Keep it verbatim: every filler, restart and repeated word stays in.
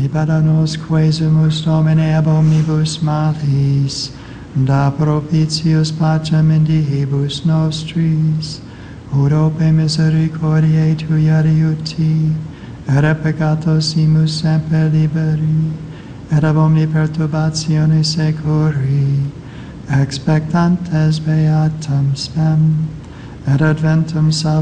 libera nos quesumus Domine ab omnibus malis, da propitius pacem in diebus nostris, ut ope misericordiae Tuia adiuti, et a peccatos imus semper liberi, et ab omni perturbatione securi, expectantes beatam spem, et adventum salvationem